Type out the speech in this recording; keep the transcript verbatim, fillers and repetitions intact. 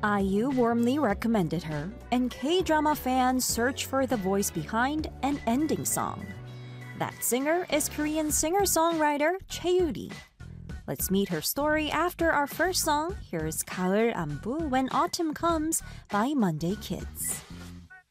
I U warmly recommended her, and K-drama fans search for the voice behind an ending song. That singer is Korean singer-songwriter Chaeyoori. Let's meet her story after our first song. Here's 가을 안부 When Autumn Comes by Monday Kids.